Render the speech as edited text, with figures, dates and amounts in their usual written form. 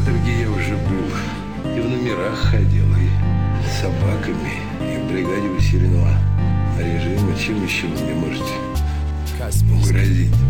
каторге я уже был, и в номерах ходил, и с собаками, и в бригаде усиленного режима. Чем еще вы мне можете грозить?